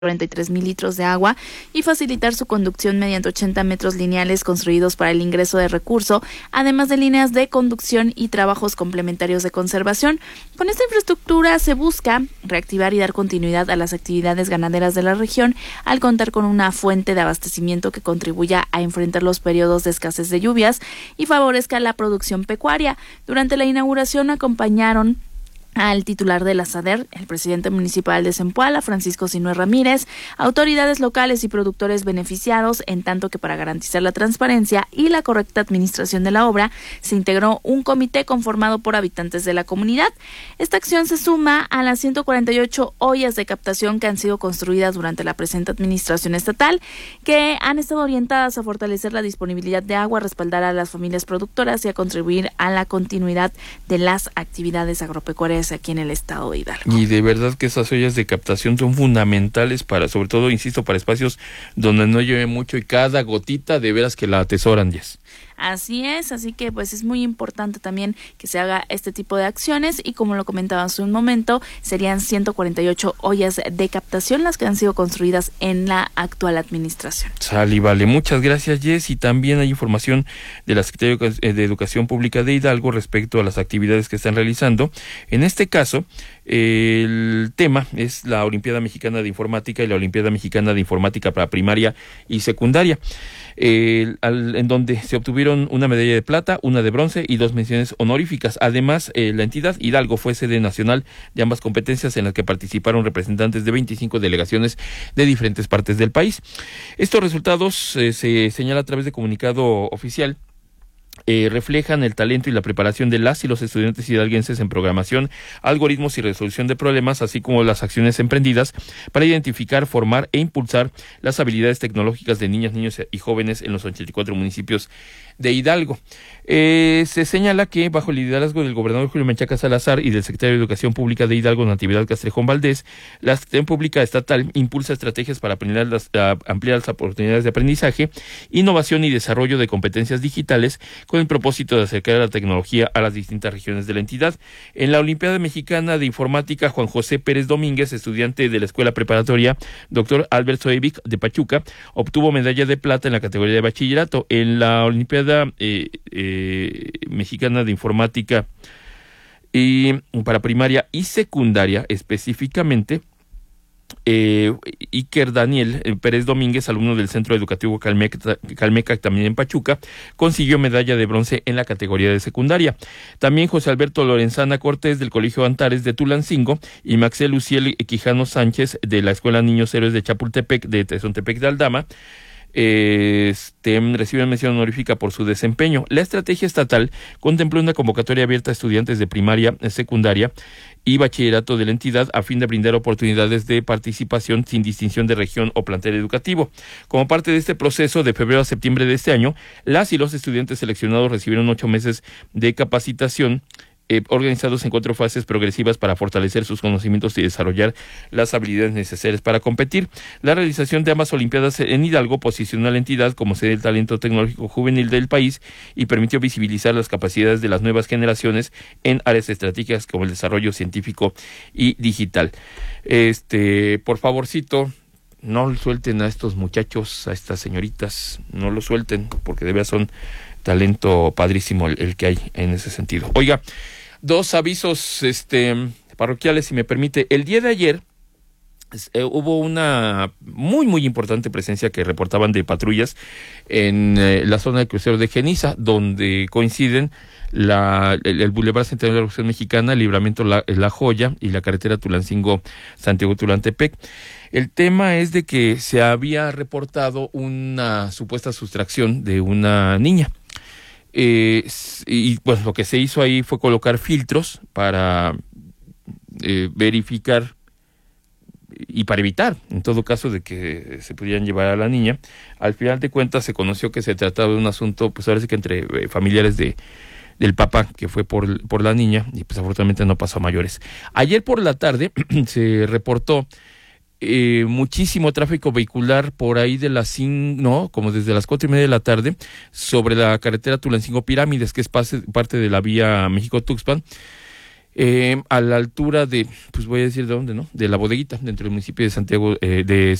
43,000 litros de agua y facilitar su conducción mediante 80 metros lineales construidos para el ingreso de recurso, además de líneas de conducción y trabajos complementarios de conservación. Con esta infraestructura se busca reactivar y dar continuidad a las actividades ganaderas de la región al contar con una fuente de abastecimiento que contribuya a enfrentar los periodos de escasez de lluvias y favorezca la producción pecuaria. Durante la inauguración acompañaron al titular de la SADER, el presidente municipal de Zempoala, Francisco Sinue Ramírez, autoridades locales y productores beneficiados, en tanto que para garantizar la transparencia y la correcta administración de la obra, se integró un comité conformado por habitantes de la comunidad. Esta acción se suma a las 148 ollas de captación que han sido construidas durante la presente administración estatal, que han estado orientadas a fortalecer la disponibilidad de agua, a respaldar a las familias productoras y a contribuir a la continuidad de las actividades agropecuarias aquí en el estado de Hidalgo. Y de verdad que esas ollas de captación son fundamentales para, sobre todo, insisto, para espacios donde no llueve mucho y cada gotita de veras que la atesoran, Jess. Así es, así que pues es muy importante también que se haga este tipo de acciones y como lo comentaba hace un momento, serían 148 ollas de captación las que han sido construidas en la actual administración. Sale, vale. Muchas gracias, Jess. Y también hay información de la Secretaría de Educación Pública de Hidalgo respecto a las actividades que están realizando. En este caso, el tema es la Olimpiada Mexicana de Informática y la Olimpiada Mexicana de Informática para primaria y secundaria, en donde se obtuvieron una medalla de plata, una de bronce y 2 menciones honoríficas. Además, la entidad Hidalgo fue sede nacional de ambas competencias, en las que participaron representantes de 25 delegaciones de diferentes partes del país. Estos resultados se señala a través de comunicado oficial. Reflejan el talento y la preparación de las y los estudiantes hidalguenses en programación, algoritmos y resolución de problemas, así como las acciones emprendidas para identificar, formar e impulsar las habilidades tecnológicas de niñas, niños y jóvenes en los 84 municipios de Hidalgo. Se señala que bajo el liderazgo del gobernador Julio Menchaca Salazar y del secretario de Educación Pública de Hidalgo, Natividad Castrejón Valdés, la Secretaría Pública Estatal impulsa estrategias para ampliar las oportunidades de aprendizaje, innovación y desarrollo de competencias digitales con el propósito de acercar la tecnología a las distintas regiones de la entidad. En la Olimpiada Mexicana de Informática, Juan José Pérez Domínguez, estudiante de la Escuela Preparatoria Dr. Albert Soevic de Pachuca, obtuvo medalla de plata en la categoría de bachillerato. En la Olimpiada Mexicana de Informática y para primaria y secundaria específicamente, Iker Daniel Pérez Domínguez, alumno del Centro Educativo Calmeca, también en Pachuca, consiguió medalla de bronce en la categoría de secundaria. También José Alberto Lorenzana Cortés, del Colegio Antares de Tulancingo, y Maxel Luciel Quijano Sánchez, de la Escuela Niños Héroes de Chapultepec, de Tezontepec de Aldama, reciben mención honorífica por su desempeño. La estrategia estatal contempló una convocatoria abierta a estudiantes de primaria, secundaria y bachillerato de la entidad a fin de brindar oportunidades de participación sin distinción de región o plantel educativo. Como parte de este proceso, de febrero a septiembre de este año, las y los estudiantes seleccionados recibieron 8 meses de capacitación organizados en 4 fases progresivas para fortalecer sus conocimientos y desarrollar las habilidades necesarias para competir. La realización de ambas Olimpiadas en Hidalgo posicionó a la entidad como sede del talento tecnológico juvenil del país y permitió visibilizar las capacidades de las nuevas generaciones en áreas estratégicas como el desarrollo científico y digital. Por favorcito, no suelten a estos muchachos, a estas señoritas, no lo suelten, porque de verdad son talento padrísimo el que hay en ese sentido. Oiga, 2 avisos parroquiales, si me permite. El día de ayer hubo una muy importante presencia que reportaban de patrullas en la zona de crucero de Geniza, donde coinciden el Boulevard Centenario de la Revolución Mexicana, el Libramiento La Joya y la carretera Tulancingo-Santiago Tulantepec. El tema es de que se había reportado una supuesta sustracción de una niña. Y pues lo que se hizo ahí fue colocar filtros para verificar y para evitar, en todo caso, de que se pudieran llevar a la niña. Al final de cuentas se conoció que se trataba de un asunto, pues ahora sí que entre familiares del papá, que fue por la niña, y pues afortunadamente no pasó a mayores. Ayer por la tarde se reportó muchísimo tráfico vehicular por ahí de las como desde las 4:30 de la tarde, sobre la carretera Tulancingo Pirámides, que es parte de la vía México-Tuxpan. a la altura de, pues voy a decir de dónde, ¿no? De la Bodeguita, dentro del municipio de Santiago, de